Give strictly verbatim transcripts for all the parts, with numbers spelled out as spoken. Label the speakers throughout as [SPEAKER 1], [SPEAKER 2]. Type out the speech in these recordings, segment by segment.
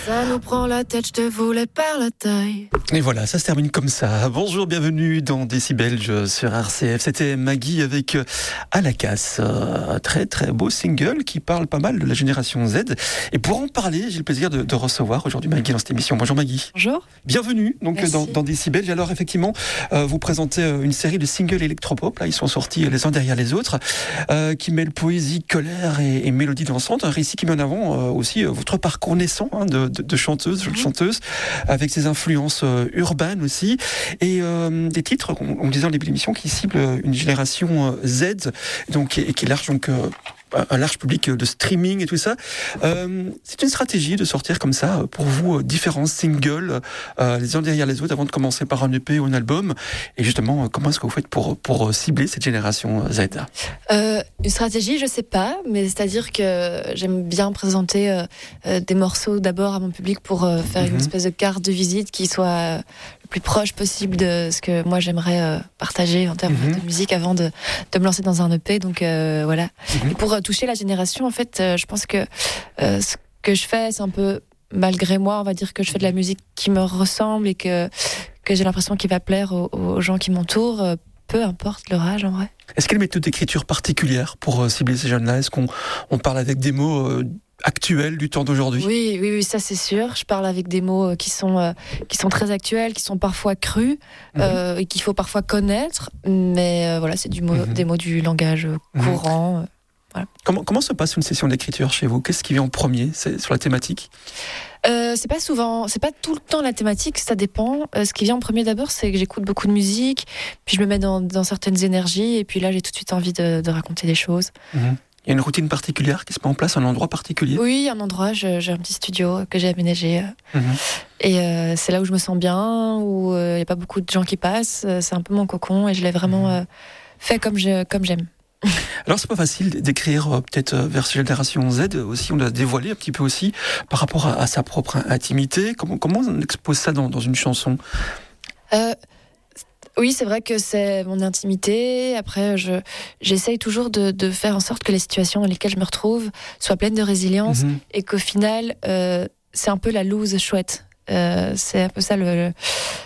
[SPEAKER 1] Ça nous prend la tête, je te voulais par la taille.
[SPEAKER 2] Et voilà, ça se termine comme ça. Bonjour, bienvenue dans Décibelge sur R C F. C'était Maggie avec À la casse. Un très très beau single qui parle pas mal de la génération Z. Et pour en parler, j'ai le plaisir de, de recevoir aujourd'hui Maggie dans cette émission. Bonjour Maggie.
[SPEAKER 1] Bonjour.
[SPEAKER 2] Bienvenue donc dans, dans Décibelge. Alors effectivement, euh, vous présentez une série de singles électropop. Là, ils sont sortis les uns derrière les autres, euh, qui mêlent poésie, colère et, et mélodie dansante. Un récit qui met en avant euh, aussi euh, votre parcours naissant hein, de, de, de chanteuse, jeune chanteuse, avec ses influences euh, urbaines aussi, et euh, des titres, on, on disait dans le début de l'émission, qui ciblent une génération euh, Z, donc, et, et qui est large, donc, euh, un large public de streaming et tout ça. Euh, c'est une stratégie de sortir comme ça, pour vous, différents singles, euh, les uns derrière les autres, avant de commencer par un E P ou un album. Et justement, comment est-ce que vous faites pour, pour cibler cette génération Z ?
[SPEAKER 1] euh, Une stratégie, je sais pas, mais c'est-à-dire que j'aime bien présenter euh, euh, des morceaux d'abord à mon public pour euh, faire mm-hmm. une espèce de carte de visite qui soit euh, le plus proche possible de ce que moi j'aimerais euh, partager en termes mm-hmm. de musique avant de, de me lancer dans un E P. Donc euh, voilà. Mm-hmm. Et pour euh, toucher la génération, en fait, euh, je pense que euh, ce que je fais, c'est un peu malgré moi, on va dire que je fais de la musique qui me ressemble et que, que j'ai l'impression qu'il va plaire aux, aux gens qui m'entourent, euh, peu importe leur âge en vrai.
[SPEAKER 2] Est-ce qu'il y a une méthode d'écriture particulière pour euh, cibler ces jeunes-là ? Est-ce qu'on on parle avec des mots euh, actuels du temps d'aujourd'hui ?
[SPEAKER 1] Oui, oui, oui, ça c'est sûr. Je parle avec des mots qui sont, euh, qui sont très actuels, qui sont parfois crus mmh. euh, et qu'il faut parfois connaître. Mais euh, voilà, c'est du mot, mmh. des mots du langage courant. Mmh. Voilà.
[SPEAKER 2] Comment, comment se passe une session d'écriture chez vous ? Qu'est-ce qui vient en premier ? C'est sur la thématique ?
[SPEAKER 1] Euh, c'est pas souvent, c'est pas tout le temps la thématique, ça dépend. Euh, ce qui vient en premier d'abord, c'est que j'écoute beaucoup de musique, puis je me mets dans, dans certaines énergies, et puis là j'ai tout de suite envie de, de raconter des choses.
[SPEAKER 2] Mmh. Il y a une routine particulière qui se met en place, un endroit particulier ?
[SPEAKER 1] Oui, un endroit, je, j'ai un petit studio que j'ai aménagé. Mmh. Et euh, c'est là où je me sens bien, où il euh, n'y a pas beaucoup de gens qui passent. C'est un peu mon cocon et je l'ai vraiment euh, fait comme, je, comme j'aime.
[SPEAKER 2] Alors c'est pas facile d'écrire euh, peut-être euh, vers cette génération Z aussi, on a dévoilé un petit peu aussi par rapport à, à sa propre intimité. Comment, comment on expose ça dans, dans une chanson ?
[SPEAKER 1] euh, Oui, c'est vrai que c'est mon intimité. Après, je, j'essaye toujours de, de faire en sorte que les situations dans lesquelles je me retrouve soient pleines de résilience mm-hmm. et qu'au final, euh, c'est un peu la loose chouette. Euh, c'est un peu ça le... le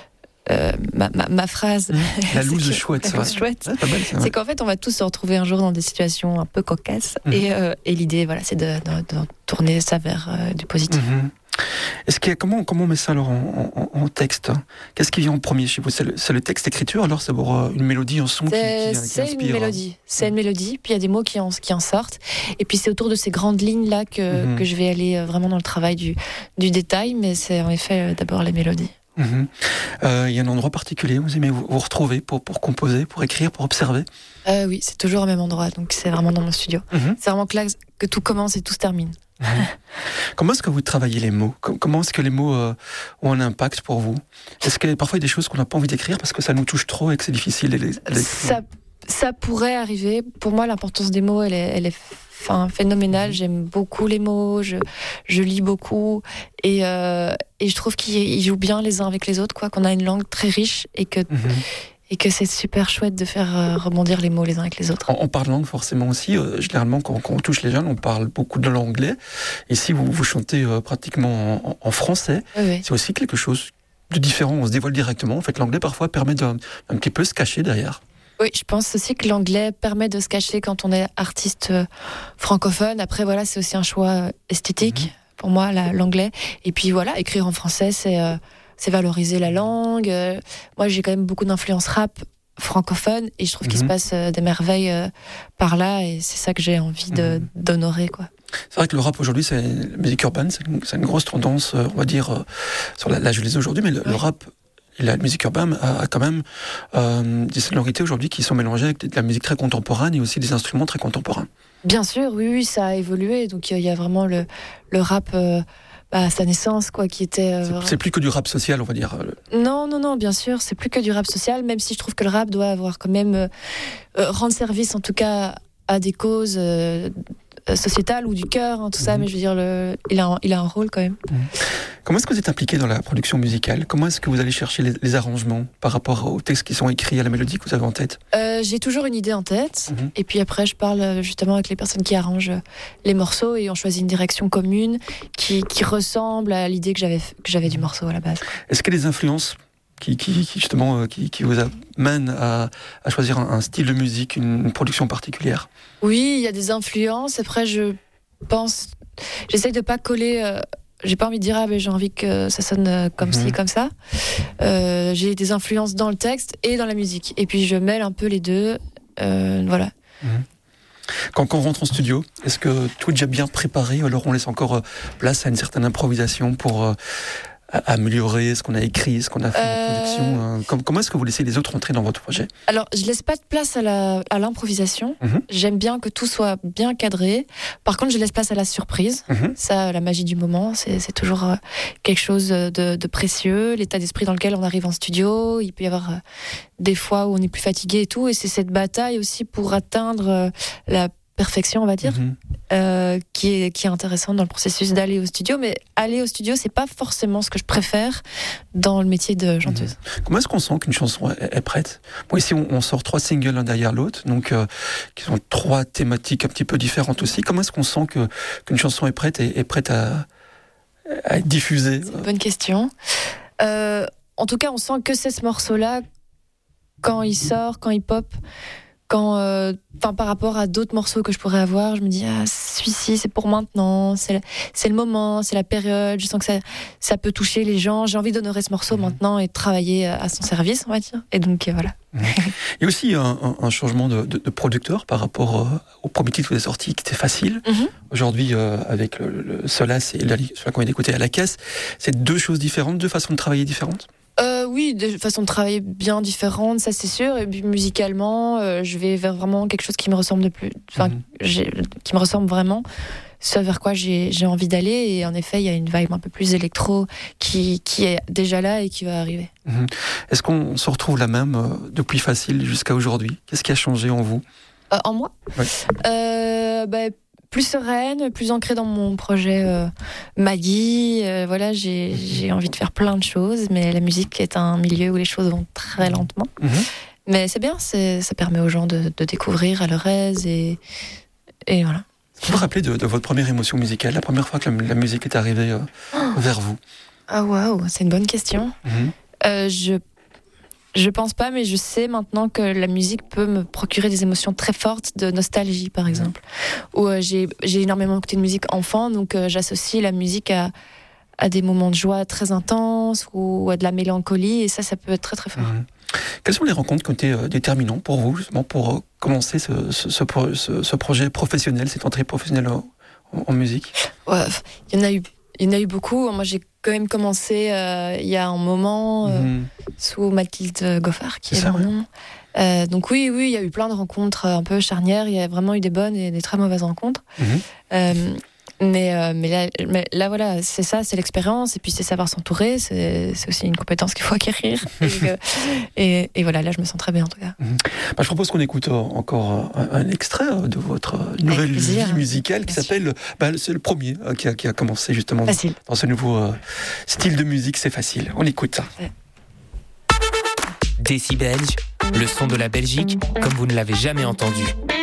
[SPEAKER 1] Euh, ma, ma, ma phrase.
[SPEAKER 2] La loose chouette,
[SPEAKER 1] la loose chouette.
[SPEAKER 2] Ouais, pas mal, ça, ouais.
[SPEAKER 1] C'est qu'en fait, on va tous se retrouver un jour dans des situations un peu cocasses. Mmh. Et, euh, et l'idée, voilà, c'est de, de, de tourner ça vers euh, du positif.
[SPEAKER 2] Mmh. Est-ce qu'il y a, comment, comment on met ça alors en, en, en texte ? Qu'est-ce qui vient en premier chez vous ? C'est le, c'est le texte écriture, alors c'est pour une mélodie, un son qui, qui, qui
[SPEAKER 1] c'est
[SPEAKER 2] inspire.
[SPEAKER 1] C'est une mélodie. C'est une mélodie, puis il y a des mots qui en, qui en sortent. Et puis c'est autour de ces grandes lignes-là que, mmh. que je vais aller vraiment dans le travail du, du détail. Mais c'est en effet d'abord les mélodies.
[SPEAKER 2] Il mmh. euh, y a un endroit particulier où vous aimez vous, vous retrouver pour, pour composer, pour écrire, pour observer ?
[SPEAKER 1] euh, Oui, c'est toujours au même endroit, donc c'est vraiment dans mon studio. Mmh. C'est vraiment que là que tout commence et tout se termine.
[SPEAKER 2] Mmh. Comment est-ce que vous travaillez les mots ? Comment est-ce que les mots euh, ont un impact pour vous ? Est-ce qu'il y a parfois des choses qu'on n'a pas envie d'écrire parce que ça nous touche trop et que c'est difficile de les, de les
[SPEAKER 1] ça, ça pourrait arriver. Pour moi, l'importance des mots, elle est... Elle est... Enfin, phénoménal, j'aime beaucoup les mots, je, je lis beaucoup et, euh, et je trouve qu'ils jouent bien les uns avec les autres, quoi, qu'on a une langue très riche et que, mm-hmm. et que c'est super chouette de faire euh, rebondir les mots les uns avec les autres.
[SPEAKER 2] On, on parle langue forcément aussi, euh, généralement quand, quand on touche les jeunes, on parle beaucoup de l'anglais. Ici, vous, vous chantez euh, pratiquement en, en français, oui, oui. C'est aussi quelque chose de différent, on se dévoile directement. En fait, l'anglais parfois permet d'un un petit peu se cacher derrière.
[SPEAKER 1] Oui, je pense aussi que l'anglais permet de se cacher quand on est artiste francophone. Après, voilà, c'est aussi un choix esthétique mmh. pour moi, la, l'anglais. Et puis voilà, écrire en français, c'est, euh, c'est valoriser la langue. Euh, moi, j'ai quand même beaucoup d'influence rap francophone et je trouve mmh. qu'il se passe euh, des merveilles euh, par là et c'est ça que j'ai envie de, mmh. d'honorer, quoi.
[SPEAKER 2] C'est vrai que le rap aujourd'hui, c'est la musique urbaine, c'est une, c'est une grosse tendance, on va dire, euh, sur la, la jeunesse aujourd'hui, mais le, oui. le rap... Et la musique urbaine a, a quand même euh, des sonorités aujourd'hui qui sont mélangées avec de la musique très contemporaine et aussi des instruments très contemporains.
[SPEAKER 1] Bien sûr, oui, oui, ça a évolué. Donc il y, y a vraiment le, le rap euh, bah, à sa naissance, quoi, qui était. Euh,
[SPEAKER 2] c'est, c'est plus que du rap social, on va dire.
[SPEAKER 1] Non, non, non, bien sûr, c'est plus que du rap social, même si je trouve que le rap doit avoir quand même euh, euh, rendre service, en tout cas, à des causes. Euh, sociétale ou du cœur, hein, tout ça, mmh. mais je veux dire, le, il, a un, il a un rôle quand même. Mmh.
[SPEAKER 2] Comment est-ce que vous êtes impliqué dans la production musicale? Comment est-ce que vous allez chercher les, les arrangements par rapport aux textes qui sont écrits, à la mélodie que vous avez en tête?
[SPEAKER 1] euh, J'ai toujours une idée en tête, mmh. et puis après je parle justement avec les personnes qui arrangent les morceaux et on choisit une direction commune qui, qui ressemble à l'idée que j'avais, que j'avais du morceau à la base.
[SPEAKER 2] Est-ce qu'il y a des influences qui, qui, qui justement qui, qui vous amènent à, à choisir un, un style de musique, une, une production particulière?
[SPEAKER 1] Oui, il y a des influences. Après, je pense, j'essaye de pas coller. Euh, j'ai pas envie de dire ah ben j'ai envie que ça sonne comme mmh. ci, comme ça. Euh, j'ai des influences dans le texte et dans la musique. Et puis je mêle un peu les deux. Euh, voilà.
[SPEAKER 2] Mmh. Quand, quand on rentre en studio, est-ce que tout est déjà bien préparé ou alors on laisse encore place à une certaine improvisation pour euh, améliorer ce qu'on a écrit, ce qu'on a fait euh... en production? Comment, comment est-ce que vous laissez les autres entrer dans votre projet?
[SPEAKER 1] Alors, je laisse pas de place à, la, à l'improvisation. Mm-hmm. J'aime bien que tout soit bien cadré. Par contre, je laisse place à la surprise. Mm-hmm. Ça, la magie du moment, c'est, c'est toujours euh, quelque chose de, de précieux. L'état d'esprit dans lequel on arrive en studio, il peut y avoir euh, des fois où on est plus fatigué et tout. Et c'est cette bataille aussi pour atteindre euh, la perfection, on va dire, mmh. euh, qui est qui est intéressante dans le processus d'aller au studio. Mais aller au studio, c'est pas forcément ce que je préfère dans le métier de chanteuse.
[SPEAKER 2] Mmh. Comment est-ce qu'on sent qu'une chanson est, est prête? Bon, ici, on, on sort trois singles l'un derrière l'autre, donc euh, qui sont trois thématiques un petit peu différentes aussi. Comment est-ce qu'on sent que qu'une chanson est prête et est prête à, à être diffusée?
[SPEAKER 1] C'est une bonne question. Euh, en tout cas, on sent que c'est ce morceau-là quand il sort, quand il pop. Quand, euh, par rapport à d'autres morceaux que je pourrais avoir, je me dis ah celui-ci c'est pour maintenant, c'est le, c'est le moment, c'est la période. Je sens que ça, ça peut toucher les gens. J'ai envie d'honorer ce morceau mmh. maintenant et de travailler à son service, on va dire. Et donc euh, voilà.
[SPEAKER 2] Mmh. Il y a aussi un, un, un changement de, de, de producteur par rapport euh, au premier titre que vous avez sorti, qui était facile. Mmh. Aujourd'hui, euh, avec le, le Solace et celui qu'on vient d'écouter à la caisse, c'est deux choses différentes, deux façons de travailler différentes.
[SPEAKER 1] Euh, oui, de façon de travailler bien différente, ça c'est sûr. Et puis musicalement, euh, je vais vers vraiment quelque chose qui me ressemble de plus, enfin, mmh. qui me ressemble vraiment. Ce vers quoi j'ai, j'ai envie d'aller. Et en effet, il y a une vibe un peu plus électro qui, qui est déjà là et qui va arriver.
[SPEAKER 2] Mmh. Est-ce qu'on se retrouve la même euh, depuis Facile jusqu'à aujourd'hui? Qu'est-ce qui a changé en vous?
[SPEAKER 1] euh, En moi
[SPEAKER 2] ouais.
[SPEAKER 1] euh, bah, plus sereine, plus ancrée dans mon projet euh, Maggie. Euh, voilà, j'ai, j'ai envie de faire plein de choses, mais la musique est un milieu où les choses vont très lentement. Mmh. Mais c'est bien, c'est, ça permet aux gens de, de découvrir à leur aise et, et voilà.
[SPEAKER 2] Vous vous rappelez de, de votre première émotion musicale, la première fois que la, la musique est arrivée euh, oh. vers vous?
[SPEAKER 1] Ah waouh, c'est une bonne question. Mmh. Euh, je Je pense pas, mais je sais maintenant que la musique peut me procurer des émotions très fortes de nostalgie, par exemple. Mmh. Où euh, j'ai, j'ai énormément écouté de musique enfant, donc euh, j'associe la musique à, à des moments de joie très intenses ou à de la mélancolie, et ça, ça peut être très très fort. Mmh.
[SPEAKER 2] Quelles sont les rencontres qui ont été euh, déterminantes pour vous, justement, pour euh, commencer ce, ce, ce, ce, ce projet professionnel, cette entrée professionnelle en, en musique? Ouais,
[SPEAKER 1] il y en a eu. Il y en a eu beaucoup. Moi, j'ai quand même commencé euh, il y a un moment euh, mmh. sous Mathilde Goffard, qui c'est est mon nom. Euh, donc oui, oui, il y a eu plein de rencontres un peu charnières. Il y a vraiment eu des bonnes et des très mauvaises rencontres. Mmh. Euh, mais, euh, mais, là, mais là, voilà, c'est ça, c'est l'expérience. Et puis, c'est savoir s'entourer. C'est, c'est aussi une compétence qu'il faut acquérir. et, que, et, et voilà, là, je me sens très bien, en tout cas.
[SPEAKER 2] Mmh. Bah, je propose qu'on écoute encore un, un extrait de votre nouvelle vie musicale qui s'appelle... Bah, c'est le premier qui a, qui a commencé, justement,
[SPEAKER 1] facile.
[SPEAKER 2] Dans ce nouveau euh, style de musique. C'est facile. On écoute ça. Ouais.
[SPEAKER 3] Décibelge, le son de la Belgique, comme vous ne l'avez jamais entendu.